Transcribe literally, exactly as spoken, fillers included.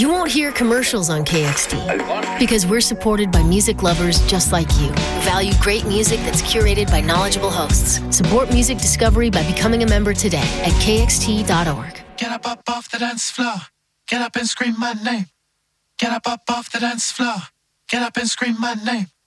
You won't hear commercials on K X T because we're supported by music lovers just like you who value great music that's curated by knowledgeable hosts. Support music discovery by becoming a member today at K X T dot org. Get up, up off the dance floor. Get up and scream my name. Get up, up off the dance floor. Get up and scream my name.